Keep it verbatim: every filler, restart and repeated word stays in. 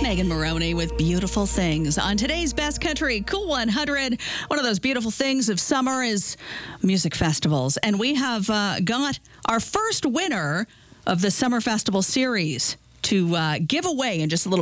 Megan Maroney with Beautiful Things. On today's Best Country Cool one hundred, one of those beautiful things of summer is music festivals. And we have uh, got our first winner of the Summer Festival series to uh, give away in just a little